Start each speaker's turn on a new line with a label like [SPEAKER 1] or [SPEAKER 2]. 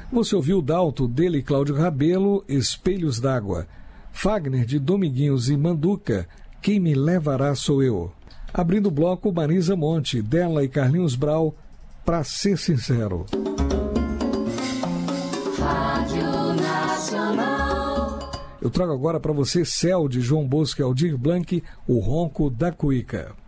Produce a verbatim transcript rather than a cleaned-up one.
[SPEAKER 1] Você ouviu Dalto, dele Cláudio Rabelo, Espelhos d'Água. Fagner, de Dominguinhos e Manduca, Quem Me Levará Sou Eu. Abrindo o bloco, Marisa Monte, dela e Carlinhos Brau, Pra Ser Sincero.
[SPEAKER 2] Rádio Nacional.
[SPEAKER 1] Eu trago agora para você Céu, de João Bosco e Aldir Blanc, O Ronco da Cuíca.